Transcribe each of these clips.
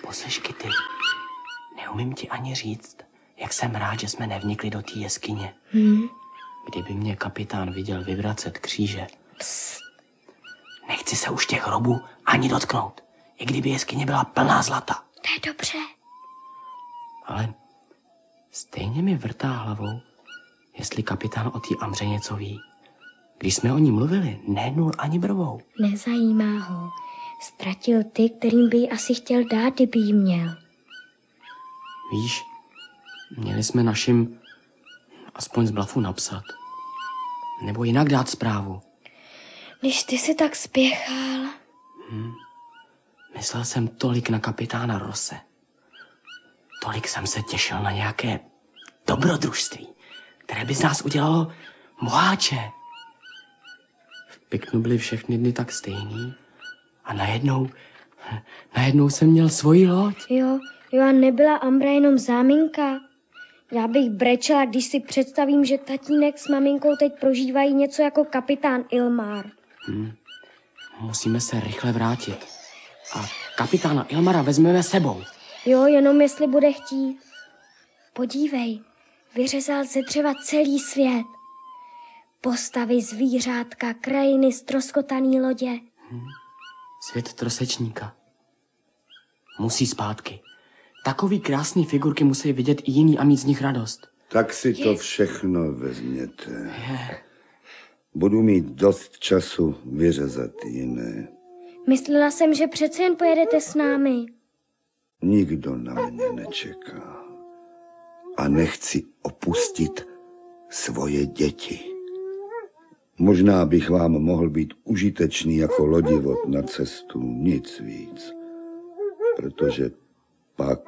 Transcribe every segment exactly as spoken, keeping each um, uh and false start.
Poslyš, Kitty, neumím ti ani říct, jak jsem rád, že jsme nevnikli do té jeskyně. Hmm? Kdyby mě kapitán viděl vyvracet kříže. Psst. Nechci se už těch hrobů ani dotknout, i kdyby jeskyně byla plná zlata. To je dobře. Ale stejně mi vrtá hlavou, jestli kapitán o té Amře něco ví. Když jsme o ní mluvili, nehnul ani brvou. Nezajímá ho. Ztratil ty, kterým by ji asi chtěl dát, kdyby jí měl. Víš, měli jsme našim aspoň z blafu napsat. Nebo jinak dát zprávu. Když ty si tak spěchal. Hmm. Myslel jsem tolik na kapitána Rose. Tolik jsem se těšil na nějaké dobrodružství, které by z nás udělalo boháče. V Piknu byly všechny dny tak stejný a najednou, najednou jsem měl svoji loď. Jo, jo a nebyla Ambra jenom záminka. Já bych brečela, když si představím, že tatínek s maminkou teď prožívají něco jako kapitán Ilmar. Hmm. Musíme se rychle vrátit. A kapitána Ilmara vezmeme sebou. Jo, jenom jestli bude chtít. Podívej, vyřezal ze dřeva celý svět. Postavy, zvířátka, krajiny, ztroskotaný lodě. Hmm. Svět trosečníka. Musí zpátky. Takový krásný figurky musí vidět i jiný a mít z nich radost. Tak si to všechno vezměte. Je. Budu mít dost času vyřezat jiné. Myslela jsem, že přece jen pojedete s námi. Nikdo na mě nečeká. A nechci opustit svoje děti. Možná bych vám mohl být užitečný jako lodivot na cestu, nic víc. Protože pak,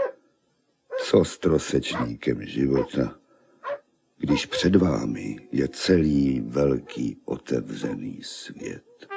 co s trosečníkem života, když před vámi je celý velký otevřený svět.